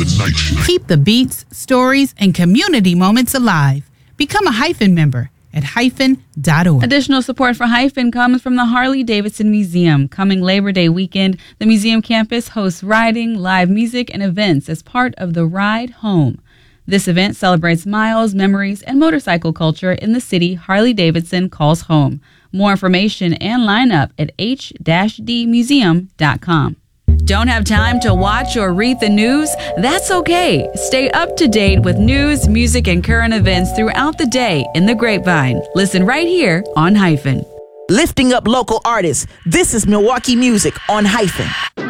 Keep the beats, stories, and community moments alive. Become a Hyphen member at hyphen.org. Additional support for Hyphen comes from the Harley-Davidson Museum. Coming Labor Day weekend, the museum campus hosts riding, live music, and events as part of the Ride Home. This event celebrates miles, memories, and motorcycle culture in the city Harley-Davidson calls home. More information and lineup at h-dmuseum.com. Don't have time to watch or read the news? That's okay. Stay up to date with news, music, and current events throughout the day in the Grapevine. Listen right here on Hyphen. Lifting up local artists. This is Milwaukee Music on Hyphen.